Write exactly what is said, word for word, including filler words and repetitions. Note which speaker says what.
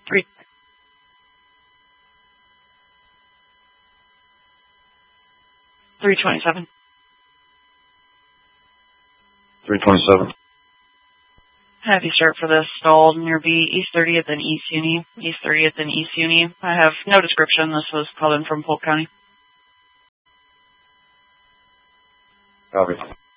Speaker 1: Three. Three twenty-seven.
Speaker 2: Three twenty-seven.
Speaker 1: Have you start for this stalled near B, East thirtieth and East Uni. East thirtieth and East Uni. I have no description. This was called in from Polk County.
Speaker 2: Copy.